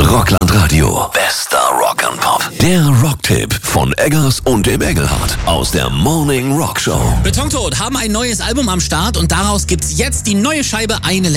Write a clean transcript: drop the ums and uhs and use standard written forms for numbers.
Rockland Radio. Bester Rock and Pop. Der Rocktipp von Eggers und dem Engelhardt aus der Morning Rock Show. Betontod haben ein neues Album am Start und daraus gibt's jetzt die neue Scheibe Eine